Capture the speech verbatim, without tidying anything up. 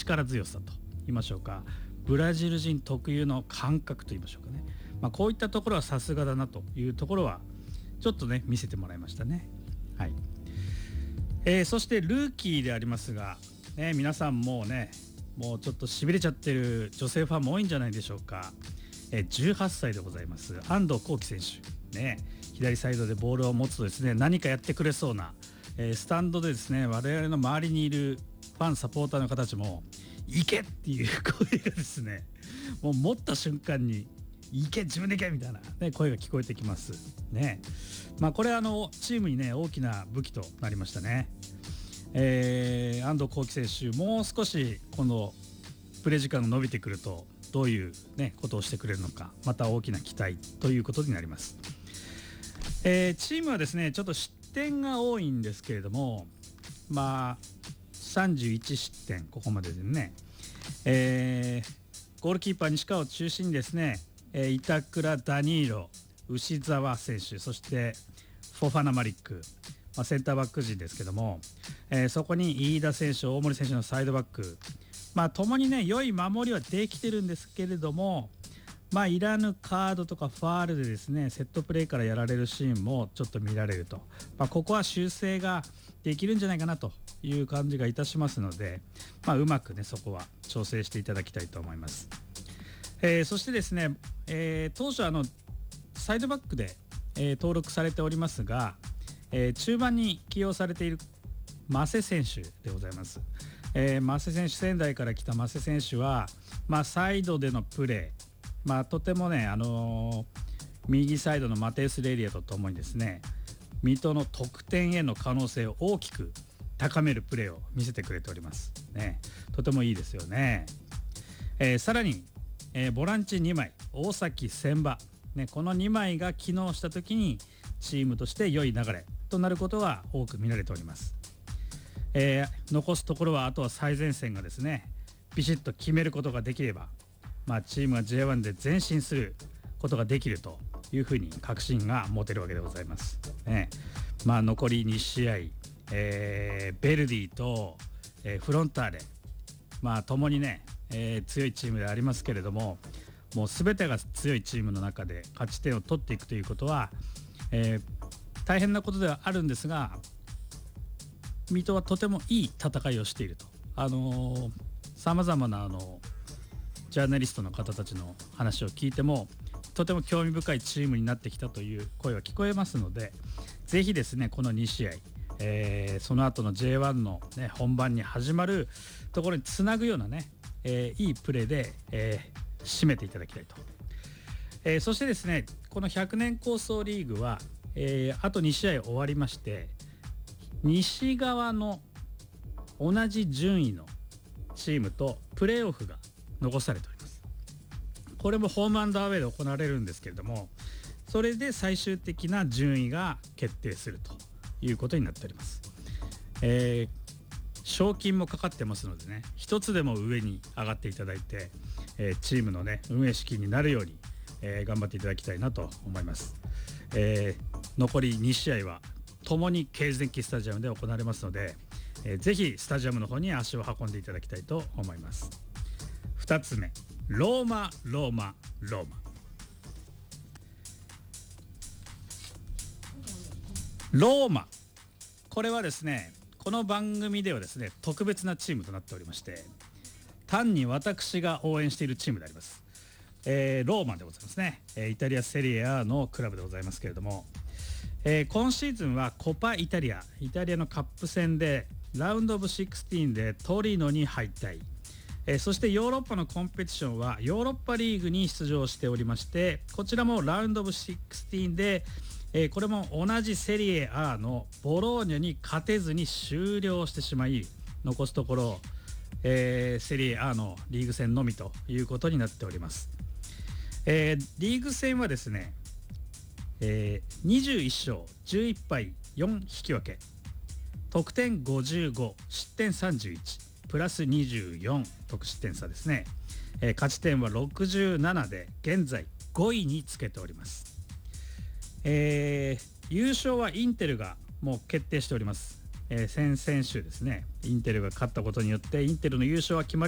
力強さと言いましょうか、ブラジル人特有の感覚と言いましょうかね、まあ、こういったところはさすがだなというところはちょっとね見せてもらいましたね。はい、えー、そしてルーキーでありますが、ね、皆さんもうねもうちょっとしびれちゃってる女性ファンも多いんじゃないでしょうか。えー、じゅうはっさいでございます安藤浩輝選手ね、左サイドでボールを持つとですね何かやってくれそうな、えー、スタンドでですね我々の周りにいるファンサポーターの方たちも行けっていう声がですねもう持った瞬間に行け自分で行けみたいな、ね、声が聞こえてきますね。まあこれはあのチームにね大きな武器となりましたね。えー、安藤浩輝選手もう少しこのプレー時間が伸びてくるとどういう、ね、ことをしてくれるのか、また大きな期待ということになります。えー、チームはですねちょっと失点が多いんですけれども、まあさんじゅういち失点ここまででね、えー、ゴールキーパー西川を中心にですね、えー、板倉、ダニーロ、牛澤選手、そしてフォファナマリック、まあ、センターバック陣ですけども、えー、そこに飯田選手、大森選手のサイドバック、まあ共にね良い守りはできてるんですけれども、まあいらぬカードとかファールでですねセットプレーからやられるシーンもちょっと見られると、まあ、ここは修正ができるんじゃないかなという感じがいたしますので、まあ、うまくねそこは調整していただきたいと思います。えー、そしてですね、えー、当初あのサイドバックで、えー、登録されておりますが、えー、中盤に起用されているマセ選手でございます。えー、マセ選手、仙台から来たマセ選手は、まあ、サイドでのプレー、まあ、とてもね、あのー、右サイドのマテウス・レリアとともにですね水戸の得点への可能性を大きく高めるプレーを見せてくれておりますね。とてもいいですよね。えー、さらに、えー、ボランチにまい大崎、千葉、ね、このにまいが機能した時にチームとして良い流れとなることが多く見られております。えー、残すところはあとは最前線がですねビシッと決めることができれば、まあ、チームが ジェイワン で前進することができるというふうに確信が持てるわけでございます、ね。まあ、残りに試合、えー、ベルディと、えー、フロンターレ、まあ共にね、えー、強いチームでありますけれども、もう全てが強いチームの中で勝ち点を取っていくということは、えー、大変なことではあるんですが、水戸はとてもいい戦いをしていると、あのさまざまなあのジャーナリストの方たちの話を聞いてもとても興味深いチームになってきたという声は聞こえますので、ぜひですねこのに試合、えー、その後の ジェイワン の、ね、本番に始まるところにつなぐようなね、えー、いいプレーで、えー、締めていただきたいと。えー、そしてですねこのひゃくねん構想リーグは、えー、あとに試合終わりまして、西側の同じ順位のチームとプレーオフが残されております。これもホームアンドアウェーで行われるんですけれども、それで最終的な順位が決定するということになっております。えー、賞金もかかってますのでね、一つでも上に上がっていただいて、えー、チームのね運営資金になるように、えー、頑張っていただきたいなと思います。えー、残りに試合はともに京前期スタジアムで行われますので、えー、ぜひスタジアムの方に足を運んでいただきたいと思います。ふたつめ、ローマローマローマローマ、これはですねこの番組ではですね特別なチームとなっておりまして、単に私が応援しているチームであります。えー、ローマでございますね。イタリアセリエ A のクラブでございますけれども、えー、今シーズンはコパイタリアイタリアのカップ戦でラウンドオブじゅうろくでトリノに敗退、えー、そしてヨーロッパのコンペティションはヨーロッパリーグに出場しておりまして、こちらもラウンドオブじゅうろくで、えー、これも同じセリエ A のボローニャに勝てずに終了してしまい、残すところ、えー、セリエ A のリーグ戦のみということになっております。えー、リーグ戦はですね、えー、にじゅういっ勝じゅういち敗よん引き分け、得点ごじゅうご、失点さんじゅういち、プラスにじゅうよん得失点差ですね。えー、勝ち点はろくじゅうななで現在ごいにつけております。えー、優勝はインテルがもう決定しております。えー、先々週ですねインテルが勝ったことによってインテルの優勝は決まり